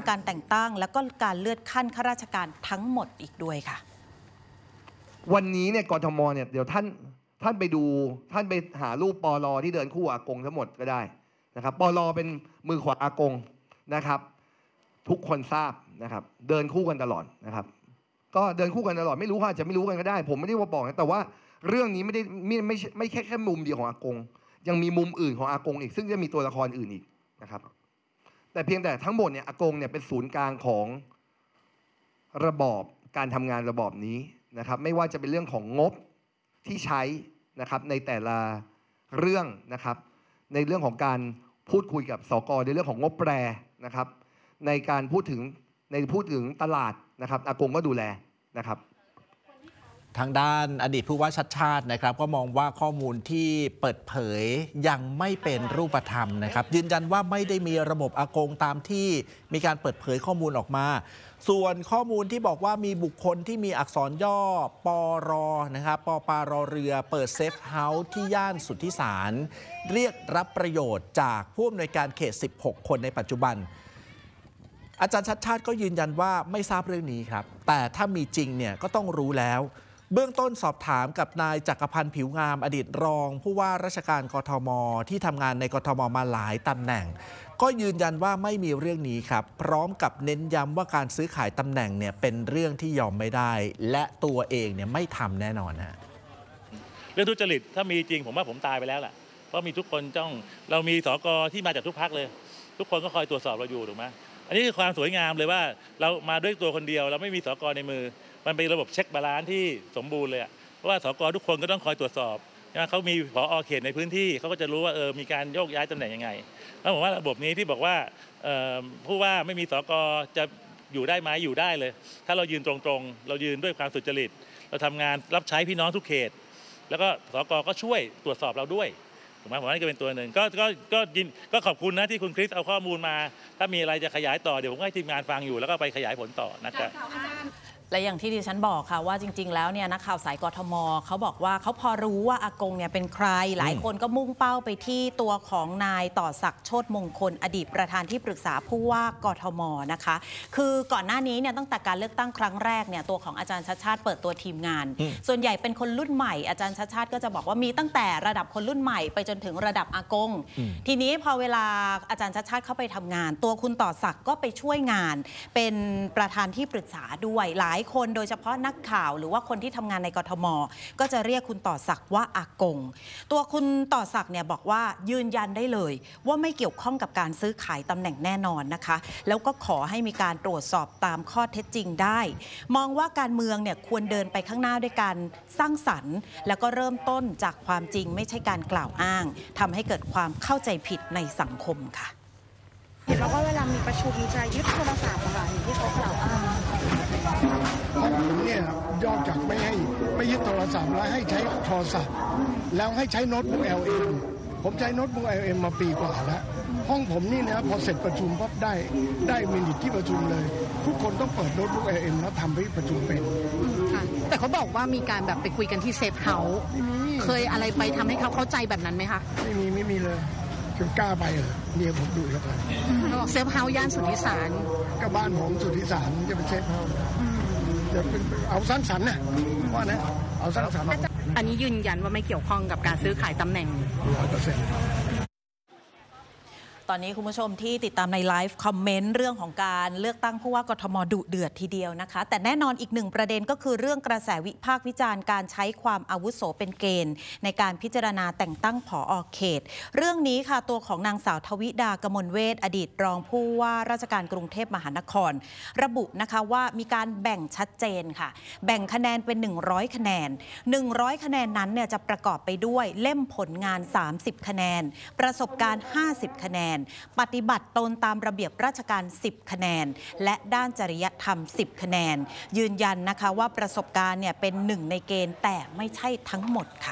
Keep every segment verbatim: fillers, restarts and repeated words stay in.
การแต่งตั้งแล้วก็การเลื่อนขั้นข้าราชการทั้งหมดอีกด้วยค่ะวันนี้เนี่ยกทมเนี่ยเดี๋ยวท่านท่านไปดูท่านไปหารูปปลที่เดินคู่อากงทั้งหมดก็ได้นะครับปลเป็นมือขวาอากงนะครับทุกคนทราบนะครับเดินคู่กันตลอดนะครับก็เดินคู่กันตลอดไม่รู้ว่าจะไม่รู้กันก็ได้ผมไม่ได้ว่าบอกนะแต่ว่าเรื่องนี้ไม่ได้ไม่ไม่ไม่แค่แค่มุมเดียวของอากงยังมีมุมอื่นของอากงอีกซึ่งจะมีตัวละครอื่นอีกนะครับแต่เพียงแต่ทั้งหมดเนี่ยอากงเนี่ยเป็นศูนย์กลางของระบอบการทำงานระบอบนี้นะครับไม่ว่าจะเป็นเรื่องของงบที่ใช้นะครับในแต่ละเรื่องนะครับในเรื่องของการพูดคุยกับสก.ในเรื่องของงบแปรนะครับในการพูดถึงในพูดถึงตลาดนะครับอากงก็ดูแลนะครับทางด้านอดีตผู้ว่าชัดชาตินะครับก็มองว่าข้อมูลที่เปิดเผยยังไม่เป็นรูปธรรมนะครับยืนยันว่าไม่ได้มีระบบอากงตามที่มีการเปิดเผยข้อมูลออกมาส่วนข้อมูลที่บอกว่ามีบุคคลที่มีอักษรย่อปรนะครับปปรเรือเปิดเซฟเฮาส์ที่ย่านสุทธิสารเรียกรับประโยชน์จากผู้อำนวยการเขตสิบหกคนในปัจจุบันอาจารย์ชัดชาติก็ยืนยันว่าไม่ทราบเรื่องนี้ครับแต่ถ้ามีจริงเนี่ยก็ต้องรู้แล้วเบื้องต้นสอบถามกับนายจักรพันธ์ผิวงามอดีตรองผู้ว่าราชการกทมที่ทำงานในกทมมาหลายตำแหน่งก็ยืนยันว่าไม่มีเรื่องนี้ครับพร้อมกับเน้นย้ำว่าการซื้อขายตำแหน่งเนี่ยเป็นเรื่องที่ยอมไม่ได้และตัวเองเนี่ยไม่ทำแน่นอนฮะเรื่องทุจริตถ้ามีจริงผมว่าผมตายไปแล้วแหละเพราะมีทุกคนจ้องเรามีสกที่มาจากทุกพรรคเลยทุกคนก็คอยตรวจสอบเราอยู่ถูกไหมอันนี้คือความสวยงามเลยว่าเรามาด้วยตัวคนเดียวเราไม่มีสกในมือมันเป็นระบบเช็คบาลานซ์ที่สมบูรณ์เลยเพราะว่าสกทุกคนก็ต้องคอยตรวจสอบเขามีผอ.เขตในพื้นที่เขาก็จะรู้ว่าเออมีการโยกย้ายตำแหน่งยังไงแล้วผมว่าระบบนี้ที่บอกว่าผู้ว่าไม่มีสกจะอยู่ได้ไหมอยู่ได้เลยถ้าเรายืนตรงๆเรายืนด้วยความสุจริตเราทำงานรับใช้พี่น้องทุกเขตแล้วก็สกก็ช่วยตรวจสอบเราด้วยถูกไหมผมว่านี่ก็เป็นตัวหนึ่งก็ก็ก็ยินก็ขอบคุณนะที่คุณคริสเอาข้อมูลมาถ้ามีอะไรจะขยายต่อเดี๋ยวผมให้ทีมงานฟังอยู่แล้วก็ไปขยายผลต่อนะครับและอย่างที่ดิฉันบอกค่ะว่าจริงๆแล้วเนี่ยนักข่าวสายกทมเขาบอกว่าเขาพอรู้ว่าอากงเนี่ยเป็นใครหลายคนก็มุ่งเป้าไปที่ตัวของนายต่อศักดิ์โชติมงคลอดีตประธานที่ปรึกษาผู้ว่ากทมนะคะคือก่อนหน้านี้เนี่ยตั้งแต่การเลือกตั้งครั้งแรกเนี่ยตัวของอาจารย์ชัดชาติเปิดตัวทีมงานส่วนใหญ่เป็นคนรุ่นใหม่อาจารย์ชัดชาติก็จะบอกว่ามีตั้งแต่ระดับคนรุ่นใหม่ไปจนถึงระดับอากงทีนี้พอเวลาอาจารย์ชัดชาติเข้าไปทำงานตัวคุณต่อศักดิ์ก็ไปช่วยงานเป็นประธานที่ปรึกษาด้วยหลายคนโดยเฉพาะนักข่าวหรือว่าคนที่ทำงานในกทมก็จะเรียกคุณต่อศักดิ์ว่าอากงตัวคุณต่อศักดิ์เนี่ยบอกว่ายืนยันได้เลยว่าไม่เกี่ยวข้องกับการซื้อขายตำแหน่งแน่นอนนะคะแล้วก็ขอให้มีการตรวจสอบตามข้อเท็จจริงได้มองว่าการเมืองเนี่ยควรเดินไปข้างหน้าด้วยการสร้างสรรค์แล้วก็เริ่มต้นจากความจริงไม่ใช่การกล่าวอ้างทำให้เกิดความเข้าใจผิดในสังคมค่ะเห็นว่าเวลามีประชุมจะยึดโทรศัพท์อะไรที่เขากล่าวอ้างของผมเนี่ยยอมจากไม่ให้ไม่ยึดโทรศัพท์แล้วให้ใช้โทรศัพท์แล้วให้ใช้โน้ตบุ๊ก แอล เอ็ม ผมใช้โน้ตบุ๊ก แอล เอ็ม มาปีกว่าแล้วห้องผมนี่นะพอเสร็จประชุมปั๊บได้ได้มินิทที่ประชุมเลยทุกคนต้องเปิดโน้ตบุ๊ก แอล เอ็ม แล้วทำให้ประชุมเป็นค่ะแต่เขาบอกว่ามีการแบบไปคุยกันที่เซฟเฮาส์เคยอะไรไปทำให้เขาเข้าใจแบบนั้นไหมคะไม่มีไม่มีเลยจะกล้าไปเหรอเมียผมดูแล้วกันเขาบอกเซฟเฮาส์ย่านสุทธิสารก็บ้านผมสุทธิสารจะเป็นเซฟเฮาส์จะเป็นเอาสร้างสรรค์นะว่านะเอาสร้างสรรค์อันนี้ยืนยันว่าไม่เกี่ยวข้องกับการซื้อขายตำแหน่งร้อยเปอร์เซ็นต์ตอนนี้คุณผู้ชมที่ติดตามในไลฟ์คอมเมนต์เรื่องของการเลือกตั้งผู้ว่ากทมดุเดือดทีเดียวนะคะแต่แน่นอนอีกหนึ่งประเด็นก็คือเรื่องกระแสวิพากษ์วิจารณ์การใช้ความอาวุโสเป็นเกณฑ์ในการพิจารณาแต่งตั้งผอ.เขตเรื่องนี้ค่ะตัวของนางสาวทวิดากมลเวทอดีตรองผู้ว่าราชการกรุงเทพมหานครระบุนะคะว่ามีการแบ่งชัดเจนค่ะแบ่งคะแนนเป็นหนึ่งร้อยคะแนนหนึ่งร้อยคะแนนนั้นเนี่ยจะประกอบไปด้วยเล่มผลงานสามสิบคะแนนประสบการณ์ห้าสิบคะแนนปฏิบัติตนตามระเบียบราชการสิบคะแนนและด้านจริยธรรมสิบคะแนนยืนยันนะคะว่าประสบการณ์เนี่ยเป็นหนึ่งในเกณฑ์แต่ไม่ใช่ทั้งหมดค่ะ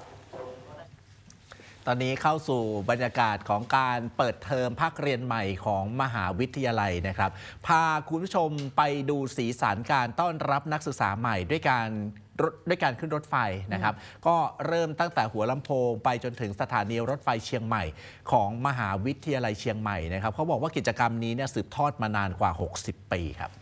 ตอนนี้เข้าสู่บรรยากาศของการเปิดเทอมภาคเรียนใหม่ของมหาวิทยาลัยนะครับพาคุณผู้ชมไปดูสีสันการต้อนรับนักศึกษาใหม่ด้วยการรถด้วยการขึ้นรถไฟนะครับก็เริ่มตั้งแต่หัวลำโพงไปจนถึงสถานีรถไฟเชียงใหม่ของมหาวิทยาลัยเชียงใหม่นะครับเขาบอกว่ากิจกรรมนี้เนี่ยสืบทอดมานานกว่าหกสิบปีครับ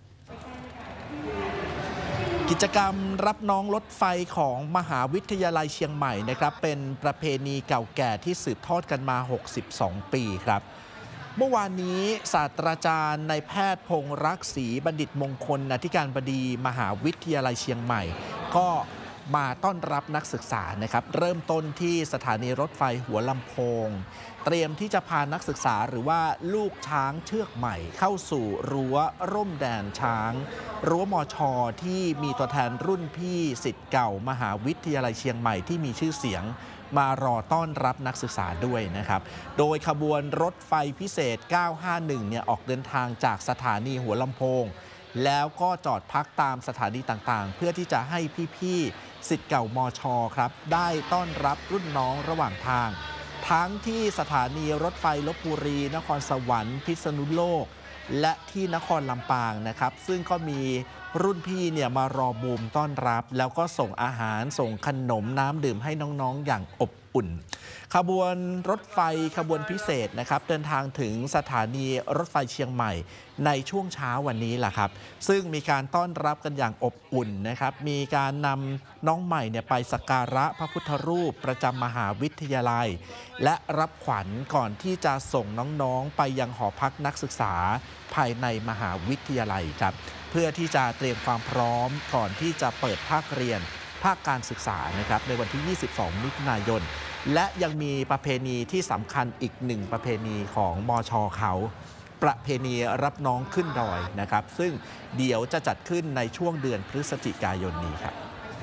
กิจกรรมรับน้องรถไฟของมหาวิทยาลัยเชียงใหม่นะครับเป็นประเพณีเก่าแก่ที่สืบทอดกันมาหกสิบสองปีครับเมื่อวานนี้ศาสตราจารย์นายแพทย์พงษ์รักศรีบัณฑิตมงคลอธิการบดีมหาวิทยาลัยเชียงใหม่ก็มาต้อนรับนักศึกษานะครับเริ่มต้นที่สถานีรถไฟหัวลำโพงเตรียมที่จะพานักศึกษาหรือว่าลูกช้างเชือกใหม่เข้าสู่รั้วร่มแดนช้างรั้วมช.ที่มีตัวแทนรุ่นพี่ศิษย์เก่ามหาวิทยาลัยเชียงใหม่ที่มีชื่อเสียงมารอต้อนรับนักศึกษาด้วยนะครับโดยขบวนรถไฟพิเศษเก้าห้าหนึ่งเนี่ยออกเดินทางจากสถานีหัวลำโพงแล้วก็จอดพักตามสถานีต่างๆเพื่อที่จะให้พี่ๆศิษย์เก่ามช.ครับได้ต้อนรับรุ่นน้องระหว่างทางทั้งที่สถานีรถไฟลพบุรีนครสวรรค์พิษณุโลกและที่นครลำปางนะครับซึ่งก็มีรุ่นพี่เนี่ยมารอบูมต้อนรับแล้วก็ส่งอาหารส่งขนมน้ำดื่มให้น้องๆอย่างอบอุ่นขบวนรถไฟขบวนพิเศษนะครับเดินทางถึงสถานีรถไฟเชียงใหม่ในช่วงเช้าวันนี้แหละครับซึ่งมีการต้อนรับกันอย่างอบอุ่นนะครับมีการนำน้องใหม่เนี่ยไปสักการะพระพุทธรูปประจำมหาวิทยาลัยและรับขวัญก่อนที่จะส่งน้องๆไปยังหอพักนักศึกษาภายในมหาวิทยาลัยครับเพื่อที่จะเตรียมความพร้อมก่อนที่จะเปิดภาคเรียนภาคการศึกษานะครับในวันที่ยี่สิบสองมิถุนายนและยังมีประเพณีที่สำคัญอีกหนึ่งประเพณีของมช.เขาประเพณีรับน้องขึ้นดอยนะครับซึ่งเดี๋ยวจะจัดขึ้นในช่วงเดือนพฤศจิกายนนี้ครับ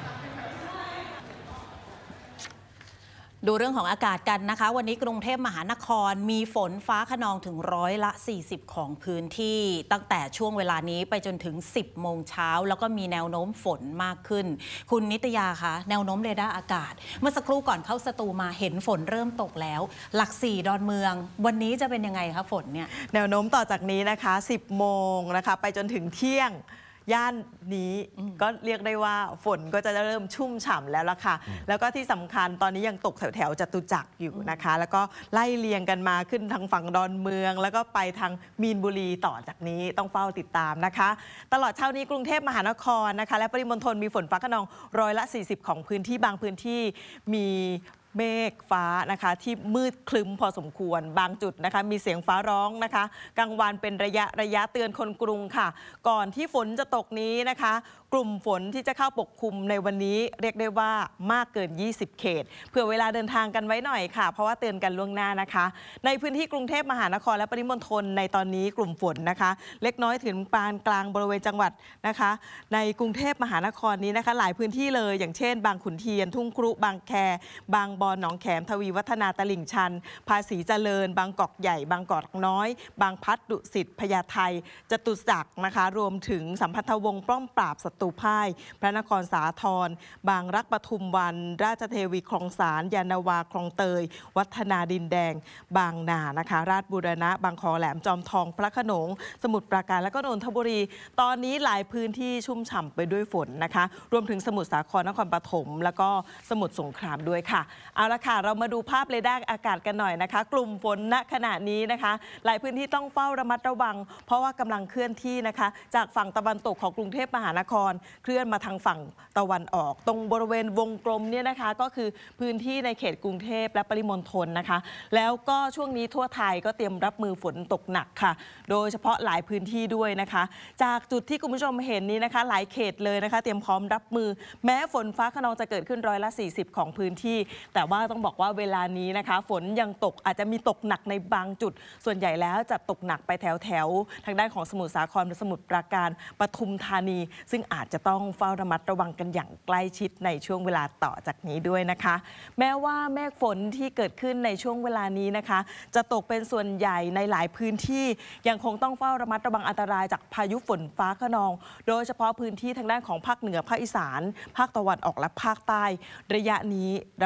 ดูเรื่องของอากาศกันนะคะวันนี้กรุงเทพมหานครมีฝนฟ้าคะนองถึงร้อยละสี่สิบของพื้นที่ตั้งแต่ช่วงเวลานี้ไปจนถึงสิบโมงเช้าแล้วก็มีแนวโน้มฝนมากขึ้นคุณนิตยาคะแนวโน้มเรดาร์อากาศเมื่อสักครู่ก่อนเข้าสตูมาเห็นฝนเริ่มตกแล้วหลักสี่ดอนเมืองวันนี้จะเป็นยังไงคะฝนเนี่ยแนวโน้มต่อจากนี้นะคะสิบโมงนะคะไปจนถึงเที่ยงย่านนี้ก็เรียกได้ว่าฝนก็จะเริ่มชุ่มฉ่ำแล้วล่ะค่ะแล้วก็ที่สำคัญตอนนี้ยังตกแถวแถวจตุจักรอยู่นะคะแล้วก็ไล่เลียงกันมาขึ้นทางฝั่งดอนเมืองแล้วก็ไปทางมีนบุรีต่อจากนี้ต้องเฝ้าติดตามนะคะตลอดเช้านี้กรุงเทพมหานครนะคะและปริมณฑลมีฝนฟ้าคะนองร้อยละสี่สิบของพื้นที่บางพื้นที่มีเมฆฟ้านะคะที่มืดคลึ้มพอสมควรบางจุดนะคะมีเสียงฟ้าร้องนะคะกลางวันเป็นระยะระยะเตือนคนกรุงค่ะก่อนที่ฝนจะตกนี้นะคะกลุ่มฝนที่จะเข้าปกคลุมในวันนี้เรียกได้ว่ามากเกินยี่สิบเขตเผื่อเวลาเดินทางกันไว้หน่อยค่ะเพราะว่าเตือนกันล่วงหน้านะคะในพื้นที่กรุงเทพมหานครและปริมณฑลในตอนนี้กลุ่มฝนนะคะเล็กน้อยถึงปานกลางบริเวณจังหวัดนะคะในกรุงเทพมหานครนี้นะคะหลายพื้นที่เลยอย่างเช่นบางขุนเทียนทุ่งครุบางแคบางบอนหนองแขมทวีวัฒนาตลิ่งชันภาษีเจริญบางกอกใหญ่บางกอกน้อยบางพลัดดุสิตพญาไทจตุจักรนะคะรวมถึงสัมพันธวงศ์ป้อมปราบศัตรูพ่ายพระนครสาทรบางรักปทุมวันราชเทวีคลองสารยานนาวาคลองเตยวัฒนาดินแดงบางนานะคะราชบูรณะบางคอแหลมจอมทองพระโขนงสมุทรปราการและก็นนทบุรีตอนนี้หลายพื้นที่ชุ่มฉ่ำไปด้วยฝนนะคะรวมถึงสมุทรสาครนครปฐมแล้วก็สมุทรสงครามด้วยค่ะเอาละค่ะเรามาดูภาพเรดาร์อากาศกันหน่อยนะคะกลุ่มฝนณขณะนี้นะคะหลายพื้นที่ต้องเฝ้าระมัดระวังเพราะว่ากำลังเคลื่อนที่นะคะจากฝั่งตะวันตกของกรุงเทพมหานครเคลื่อนมาทางฝั่งตะวันออกตรงบริเวณวงกลมเนี่ยนะคะก็คือพื้นที่ในเขตกรุงเทพและปริมณฑลนะคะแล้วก็ช่วงนี้ทั่วไทยก็เตรียมรับมือฝนตกหนักค่ะโดยเฉพาะหลายพื้นที่ด้วยนะคะจากจุดที่คุณผู้ชมเห็นนี้นะคะหลายเขตเลยนะคะเตรียมพร้อมรับมือแม้ฝนฟ้าคะนองจะเกิดขึ้นร้อยละสี่สิบของพื้นที่แต่ว่าต้องบอกว่าเวลานี้นะคะฝนยังตกอาจจะมีตกหนักในบางจุดส่วนใหญ่แล้วจะตกหนักไปแถวแถวทางด้านของสมุทรสาครและสมุทรปราการปทุมธานีซึ่งอาจจะต้องเฝ้าระมัดระวังกันอย่างใกล้ชิดในช่วงเวลาต่อจากนี้ด้วยนะคะแม้ว่าเมฆฝนที่เกิดขึ้นในช่วงเวลานี้นะคะจะตกเป็นส่วนใหญ่ในหลายพื้นที่ยังคงต้องเฝ้าระมัดระวังอันตรายจากพายุฝนฟ้าคะนองโดยเฉพาะพื้นที่ทางด้านของภาคเหนือภาคอีสานภาคตะวันออกและภาคใต้ระยะนี้ระมัดระวัง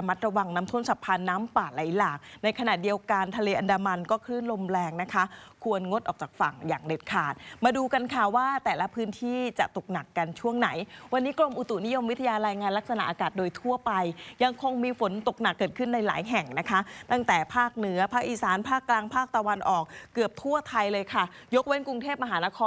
งน้ำท่วมฉับพลันน้ำป่าไหลหลากในขณะเดียวกันทะเลอันดามันก็คลื่นลมแรงนะคะควรงดออกจากฝั่งอย่างเด็ดขาดมาดูกันค่ะว่าแต่ละพื้นที่จะตกหนักกันช่วงไหนวันนี้กรมอุตุนิยมวิทยารายงานลักษณะอากาศโดยทั่วไปยังคงมีฝนตกหนักเกิดขึ้นในหลายแห่งนะคะตั้งแต่ภาคเหนือภาคอีสานภาคกลางภาคตะวันออกเกือบทั่วไทยเลยค่ะยกเว้นกรุงเทพมหานคร